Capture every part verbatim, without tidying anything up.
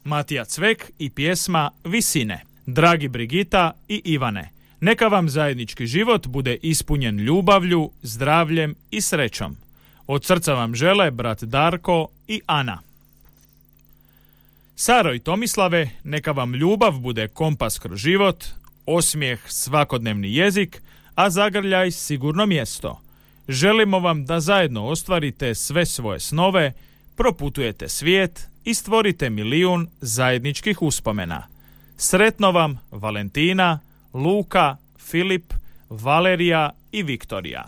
Matija Cvek i pjesma Visine. Dragi Brigita i Ivane, neka vam zajednički život bude ispunjen ljubavlju, zdravljem i srećom. Od srca vam žele brat Darko i Ana. Saro i Tomislave, neka vam ljubav bude kompas kroz život, osmijeh svakodnevni jezik, a zagrljaj sigurno mjesto. Želimo vam da zajedno ostvarite sve svoje snove, proputujete svijet i stvorite milijun zajedničkih uspomena. Sretno vam Valentina, Luka, Filip, Valerija i Viktorija.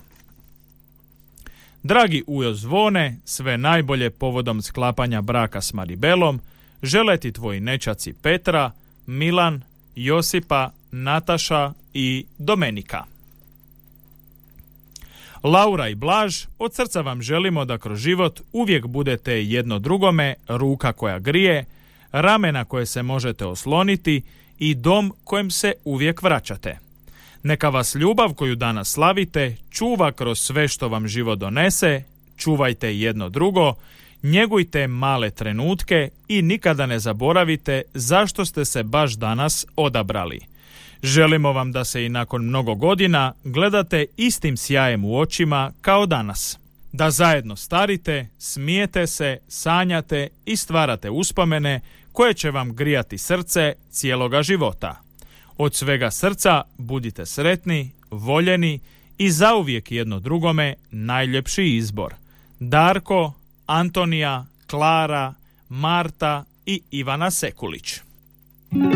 Dragi Ujo Zvone, sve najbolje povodom sklapanja braka s Maribelom, žele ti tvoji nećaci Petra, Milan, Josipa, Nataša i Domenika. Laura i Blaž, od srca vam želimo da kroz život uvijek budete jedno drugome ruka koja grije, rame na koje se možete osloniti i dom kojem se uvijek vraćate. Neka vas ljubav koju danas slavite čuva kroz sve što vam život donese, čuvajte jedno drugo, njegujte male trenutke i nikada ne zaboravite zašto ste se baš danas odabrali. Želimo vam da se i nakon mnogo godina gledate istim sjajem u očima kao danas. Da zajedno starite, smijete se, sanjate i stvarate uspomene koje će vam grijati srce cijeloga života. Od svega srca budite sretni, voljeni i zauvijek jedno drugome najljepši izbor. Darko, Antonija, Klara, Marta i Ivana Sekulić.